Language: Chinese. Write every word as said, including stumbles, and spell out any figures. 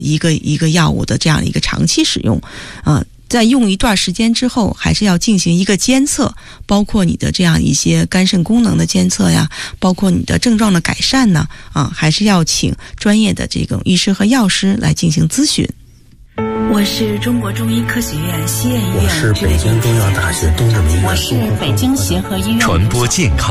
一个一个药物的这样一个长期使用，呃，在用一段时间之后，还是要进行一个监测，包括你的这样一些肝肾功能的监测呀，包括你的症状的改善呢，啊，还是要请专业的这种医师和药师来进行咨询。 我是中国中医科学院西苑医院， 我是北京中药大学东直门医院， 我是北京协和医院传播健康。